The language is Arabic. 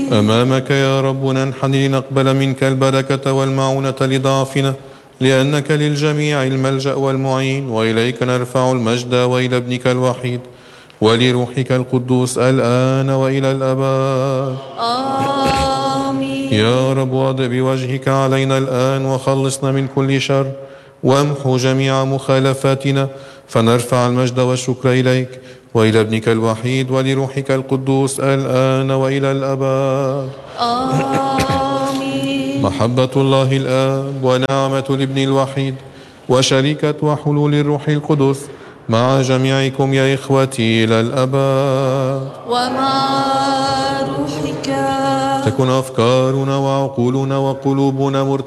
أمامك يا رب ننحني لنقبل منك البركة والمعونة لضعفنا، لأنك للجميع الملجأ والمعين، وإليك نرفع المجد وإلى ابنك الوحيد ولروحك القدوس الآن وإلى الأبد. آمين. يا رب واضع بوجهك علينا الآن وخلصنا من كل شر، وامحو جميع مخالفاتنا، فنرفع المجد والشكر إليك وإلى ابنك الوحيد ولروحك القدوس الآن وإلى الأبد. آمين. محبة الله الآب ونعمة الابن الوحيد وشركة وحلول الروح القدس مع جميعكم يا إخوتي إلى الأبد. ومع روحك. تكن أفكارنا وعقولنا وقلوبنا مرتفعة